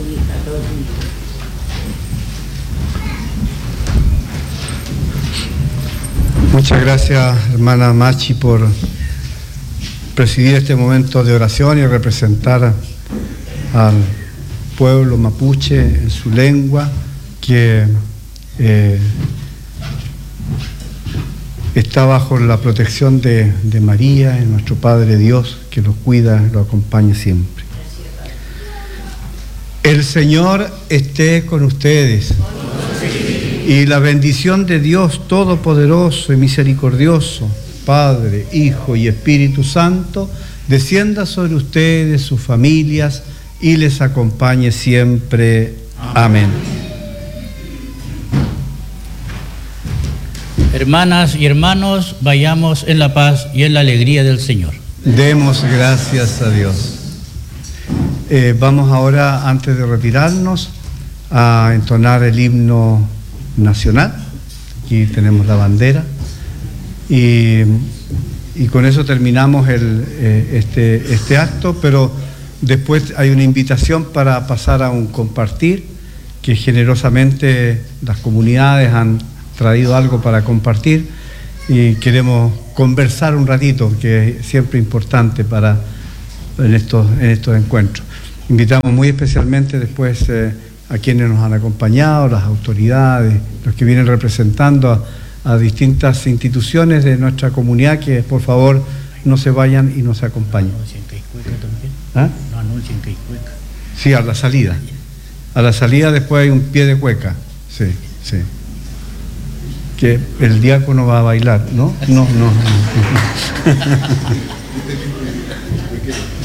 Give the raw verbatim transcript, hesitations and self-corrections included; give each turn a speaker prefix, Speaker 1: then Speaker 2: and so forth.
Speaker 1: Muchas gracias, hermana Machi, por presidir este momento de oración y representar al pueblo mapuche en su lengua, que eh, está bajo la protección de, de María, en nuestro Padre Dios, que los cuida y los acompaña siempre. El Señor esté con ustedes. Y la bendición de Dios Todopoderoso y Misericordioso, Padre, Hijo y Espíritu Santo, descienda sobre ustedes, sus familias, y les acompañe siempre. Amén.
Speaker 2: Hermanas y hermanos, vayamos en la paz y en la alegría del Señor.
Speaker 1: Demos gracias a Dios. Eh, vamos ahora, antes de retirarnos, a entonar el himno nacional. Aquí tenemos la bandera y, y con eso terminamos el, eh, este, este acto, pero después hay una invitación para pasar a un compartir, que generosamente las comunidades han traído algo para compartir y queremos conversar un ratito, que es siempre importante para en estos, en estos encuentros. Invitamos muy especialmente después eh, a quienes nos han acompañado, las autoridades, los que vienen representando a, a distintas instituciones de nuestra comunidad, que por favor no se vayan y nos acompañen. ¿Ah? Sí, a la salida. A la salida después hay un pie de cueca. Sí, sí. Que el diácono va a bailar, ¿no? No, no. no.